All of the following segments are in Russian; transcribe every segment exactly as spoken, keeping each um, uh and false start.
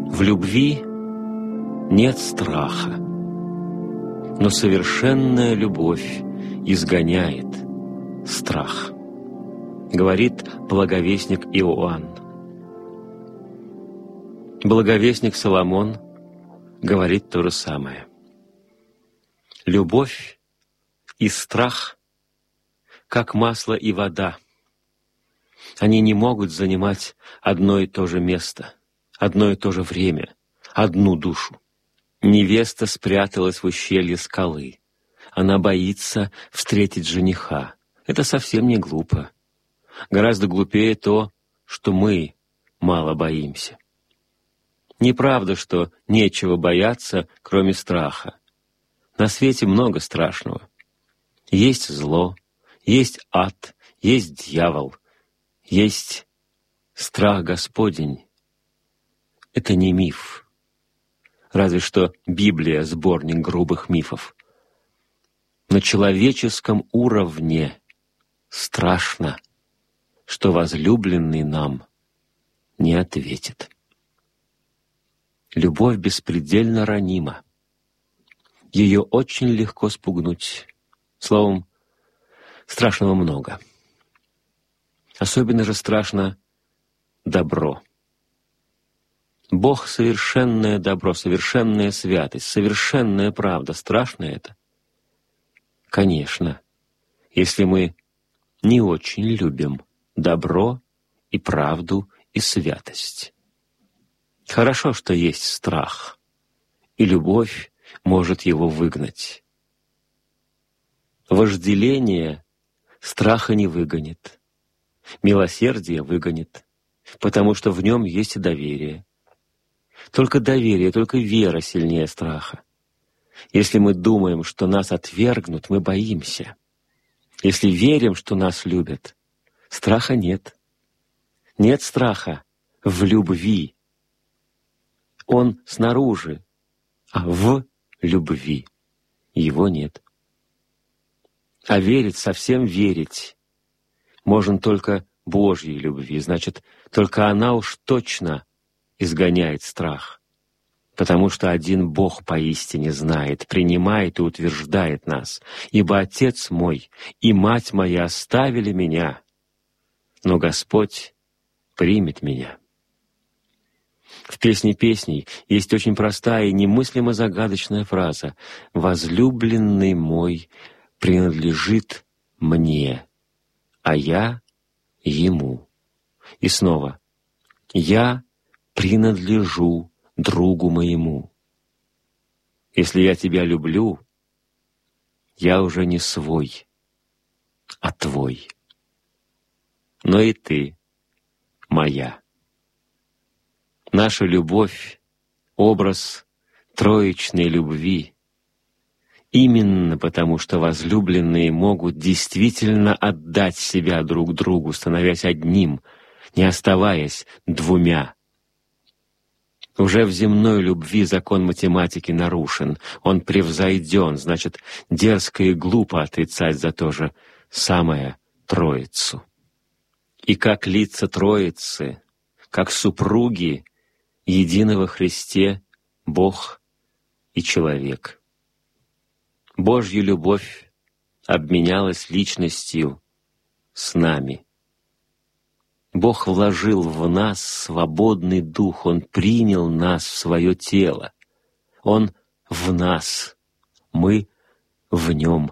В любви нет страха, но совершенная любовь изгоняет страх, говорит благовестник Иоанн. Благовестник Соломон говорит то же самое. Любовь и страх, как масло и вода, они не могут занимать одно и то же место, одно и то же время, одну душу. Невеста спряталась в ущелье скалы. Она боится встретить жениха. Это совсем не глупо. Гораздо глупее то, что мы мало боимся. Неправда, что нечего бояться, кроме страха. На свете много страшного. Есть зло, есть ад, есть дьявол, есть страх Господень. Это не миф. Разве что Библия — сборник грубых мифов. На человеческом уровне страшно, что возлюбленный нам не ответит. Любовь беспредельно ранима. Ее очень легко спугнуть. Словом, страшного много. Особенно же страшно добро. Бог — совершенное добро, совершенная святость, совершенная правда. Страшно это? Конечно, если мы не очень любим добро и правду и святость. Хорошо, что есть страх, и любовь может его выгнать. Вожделение страха не выгонит, милосердие выгонит, потому что в нем есть и доверие. Только доверие, только вера сильнее страха. Если мы думаем, что нас отвергнут, мы боимся. Если верим, что нас любят, страха нет. Нет страха в любви. Он снаружи, а в любви его нет. А верить, совсем верить, можно только Божьей любви. Значит, только она уж точно изгоняет страх, потому что один Бог поистине знает, принимает и утверждает нас. Ибо Отец мой и Мать моя оставили меня, но Господь примет меня. В «Песне песней» есть очень простая и немыслимо загадочная фраза: «Возлюбленный мой принадлежит мне, а я ему». И снова: «Я принадлежу другу моему». Если я тебя люблю, я уже не свой, а твой. Но и ты моя. Наша любовь — образ троичной любви, именно потому что возлюбленные могут действительно отдать себя друг другу, становясь одним, не оставаясь двумя. Уже в земной любви закон математики нарушен, он превзойден, значит, дерзко и глупо отрицать за то же самое Троицу. И как лица Троицы, как супруги едины во Христе Бог и человек. Божья любовь обменялась личностью с нами. Бог вложил в нас свободный дух, Он принял нас в свое тело. Он в нас, мы в Нем.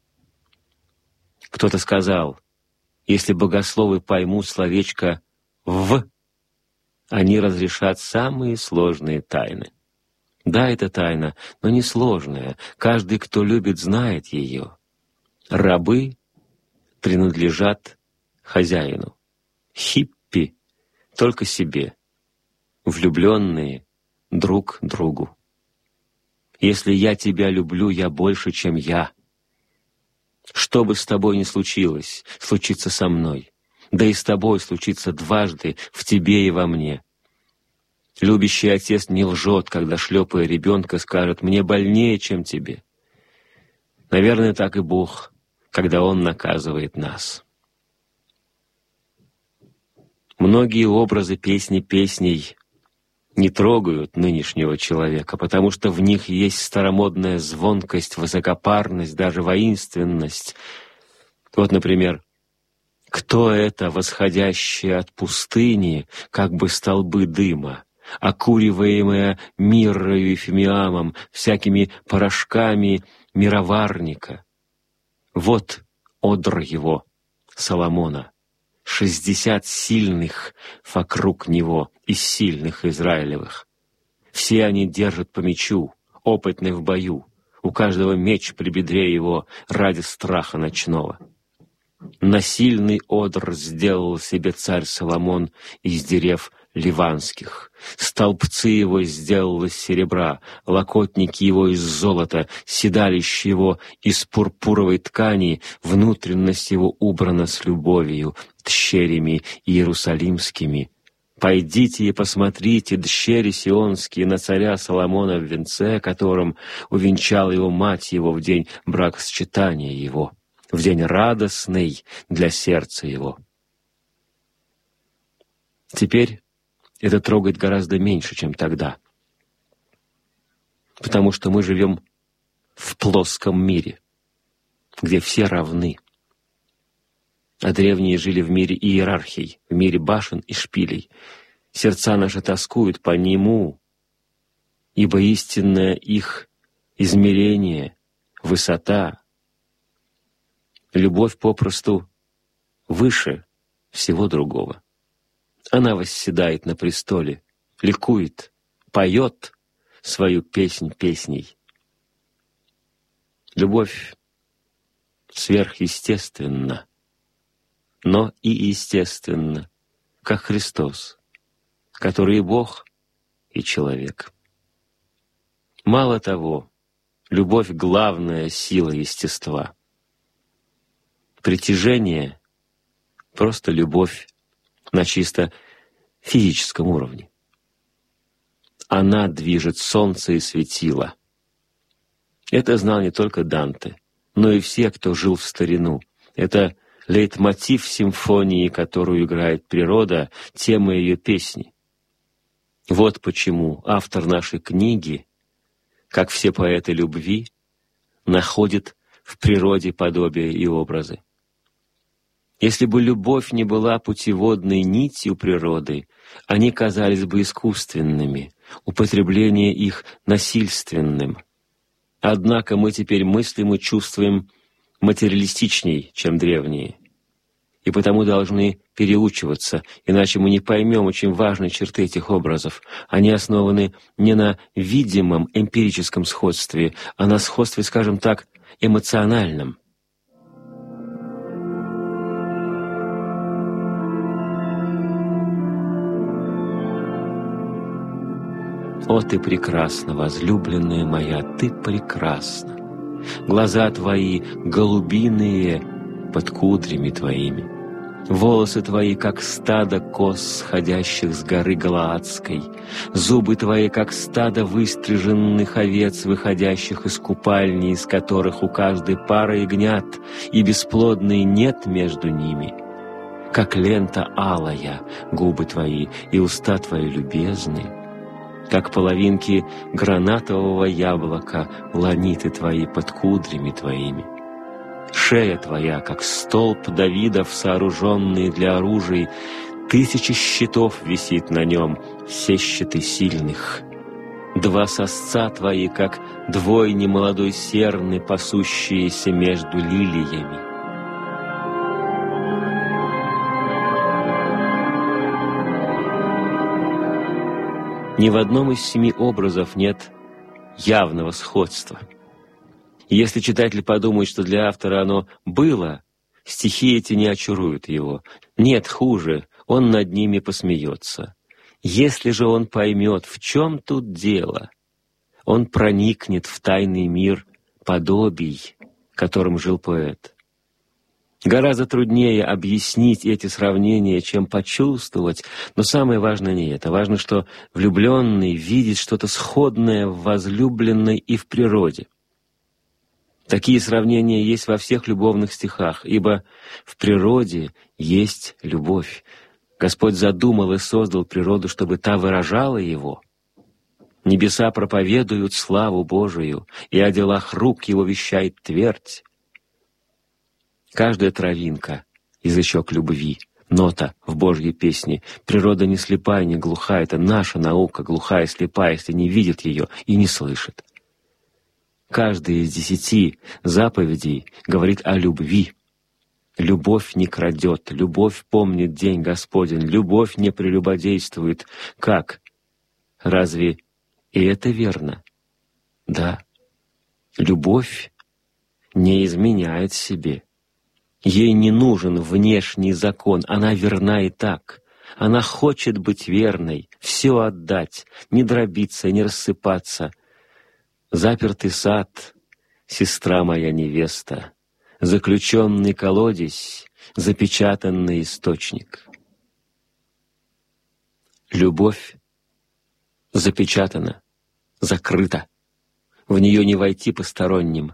Кто-то сказал, если богословы поймут словечко «в», они разрешат самые сложные тайны. Да, это тайна, но не сложная. Каждый, кто любит, знает ее. Рабы принадлежат хозяину. Хиппи только себе. Влюбленные друг другу. Если я тебя люблю, я больше, чем я. Что бы с тобой ни случилось, случится со мной. Да и с тобой случится дважды, в тебе и во мне. Любящий отец не лжет, когда, шлепая ребенка, скажет: «Мне больнее, чем тебе». Наверное, так и Бог, когда Он наказывает нас. Многие образы песни песней не трогают нынешнего человека, потому что в них есть старомодная звонкость, высокопарность, даже воинственность. Вот, например, «Кто это, восходящее от пустыни, как бы столбы дыма, окуриваемое миррою и фимиамом, всякими порошками мироварника? Вот одр его, Соломона, шестьдесят сильных вокруг него из сильных Израилевых. Все они держат по мечу, опытны в бою, у каждого меч при бедре его ради страха ночного. Насильный одр сделал себе царь Соломон из дерев ливанских. Столбцы его сделал из серебра, локотники его из золота, седалище его из пурпуровой ткани, внутренность его убрана с любовью, дщерями иерусалимскими. Пойдите и посмотрите, дщери сионские, на царя Соломона в венце, которым увенчала его мать его в день бракосчитания его, в день радостный для сердца его». Теперь это трогает гораздо меньше, чем тогда, потому что мы живем в плоском мире, где все равны. А древние жили в мире иерархий, в мире башен и шпилей. Сердца наши тоскуют по нему, ибо истинное их измерение, высота, любовь попросту выше всего другого. Она восседает на престоле, ликует, поет свою песнь песней. Любовь сверхъестественна, но и естественна, как Христос, который и Бог, и человек. Мало того, любовь — главная сила естества. Притяжение — просто любовь на чисто физическом уровне. Она движет солнце и светило. Это знал не только Данте, но и все, кто жил в старину. Это лейтмотив симфонии, которую играет природа, тема ее песни. Вот почему автор нашей книги, как все поэты любви, находит в природе подобие и образы. Если бы любовь не была путеводной нитью природы, они казались бы искусственными, употребление их насильственным. Однако мы теперь мыслим и чувствуем материалистичней, чем древние, и потому должны переучиваться, иначе мы не поймем очень важной черты этих образов. Они основаны не на видимом эмпирическом сходстве, а на сходстве, скажем так, эмоциональном. О, ты прекрасна, возлюбленная моя, ты прекрасна. Глаза твои голубиные под кудрями твоими. Волосы твои, как стадо коз, сходящих с горы Галаадской. Зубы твои, как стадо выстриженных овец, выходящих из купальни, из которых у каждой пары ягнят, и бесплодной нет между ними. Как лента алая, губы твои и уста твои любезны. Как половинки гранатового яблока, ланиты твои под кудрями твоими. Шея твоя, как столб Давидов, сооруженный для оружий, тысячи щитов висит на нем, все щиты сильных. Два сосца твои, как двойни молодой серны, пасущиеся между лилиями. Ни в одном из семи образов нет явного сходства. Если читатель подумает, что для автора оно было, стихи эти не очаруют его. Нет, хуже, он над ними посмеется. Если же он поймет, в чем тут дело, он проникнет в тайный мир подобий, которым жил поэт. Гораздо труднее объяснить эти сравнения, чем почувствовать, но самое важное не это. Важно, что влюбленный видит что-то сходное в возлюбленной и в природе. Такие сравнения есть во всех любовных стихах, ибо в природе есть любовь. Господь задумал и создал природу, чтобы та выражала Его. Небеса проповедуют славу Божию, и о делах рук Его вещает твердь. Каждая травинка — язычок любви, нота в Божьей песне. Природа не слепая, не глухая, это наша наука, глухая, слепая, если не видит ее и не слышит. Каждая из десяти заповедей говорит о любви. Любовь не крадет, любовь помнит день Господень, любовь не прелюбодействует. Как? Разве и это верно? Да. Любовь не изменяет себе. Ей не нужен внешний закон, она верна и так. Она хочет быть верной, все отдать, не дробиться, не рассыпаться. Запертый сад, сестра моя невеста, заключенный колодезь, запечатанный источник. Любовь запечатана, закрыта, в нее не войти посторонним.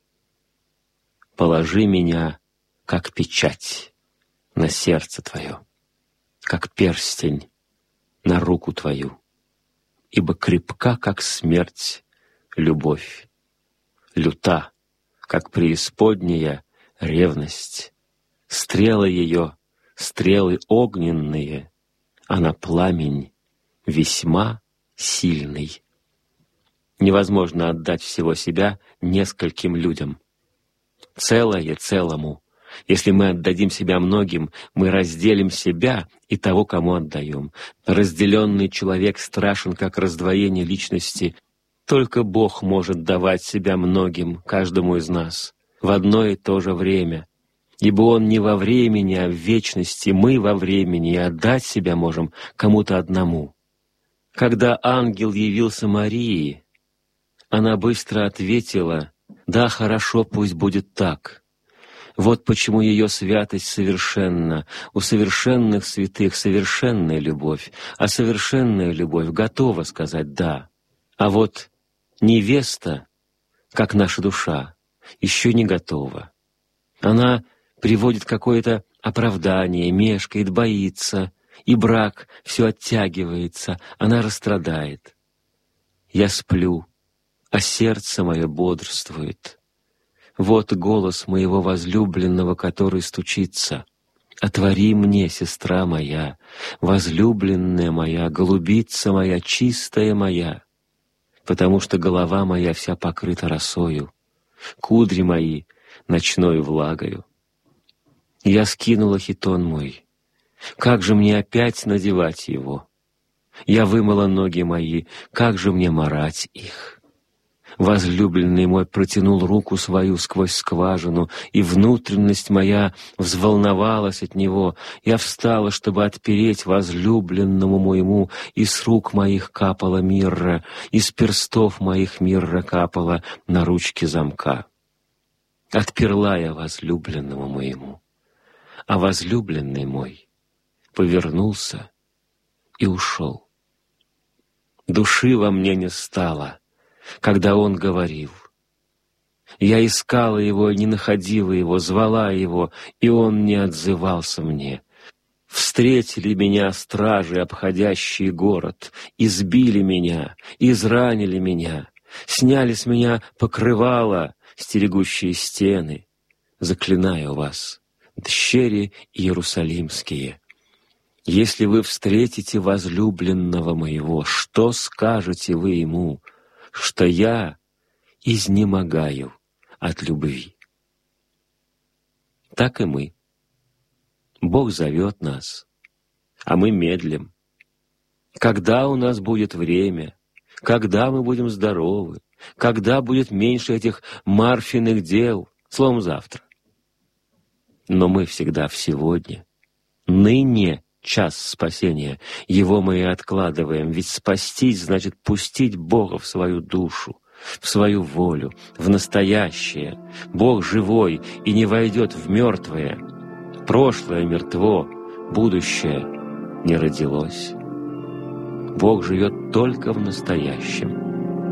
Положи меня, как печать, на сердце твое, как перстень на руку твою, ибо крепка, как смерть, любовь, люта, как преисподняя ревность. Стрелы ее, стрелы огненные, а на пламень весьма сильный. Невозможно отдать всего себя нескольким людям. Целое целому. Если мы отдадим себя многим, мы разделим себя и того, кому отдаем. Разделенный человек страшен, как раздвоение личности. Только Бог может давать себя многим, каждому из нас, в одно и то же время. Ибо Он не во времени, а в вечности, мы во времени, и отдать себя можем кому-то одному. Когда ангел явился Марии, она быстро ответила: «Да, хорошо, пусть будет так». Вот почему ее святость совершенна. У совершенных святых совершенная любовь, а совершенная любовь готова сказать «да». А вот невеста, как наша душа, еще не готова. Она приводит какое-то оправдание, мешкает, боится, и брак все оттягивается, она расстрадает. Я сплю, а сердце мое бодрствует. Вот голос моего возлюбленного, который стучится. Отвори мне, сестра моя, возлюбленная моя, голубица моя, чистая моя, потому что голова моя вся покрыта росою, кудри мои ночною влагою. Я скинула хитон мой. Как же мне опять надевать его? Я вымыла ноги мои, как же мне марать их? Возлюбленный мой протянул руку свою сквозь скважину, и внутренность моя взволновалась от него. Я встала, чтобы отпереть возлюбленному моему, и с рук моих капала мирра, из перстов моих мирра капала на ручке замка. Отперла я возлюбленному моему, а возлюбленный мой повернулся и ушел. Души во мне не стало, когда он говорил. Я искала его и не находила его, звала его, и он не отзывался мне. Встретили меня стражи, обходящие город, избили меня, изранили меня, сняли с меня покрывало, стерегущие стены. Заклинаю вас, дщери иерусалимские, если вы встретите возлюбленного моего, что скажете вы ему? Что я изнемогаю от любви. Так и мы. Бог зовет нас, а мы медлим. Когда у нас будет время? Когда мы будем здоровы? Когда будет меньше этих Марфиных дел? Словом, завтра. Но мы всегда в сегодня. Ныне час спасения. Его мы и откладываем, ведь спастись значит пустить Бога в свою душу, в свою волю, в настоящее. Бог живой и не войдет в мертвое. Прошлое мертво, будущее не родилось. Бог живет только в настоящем.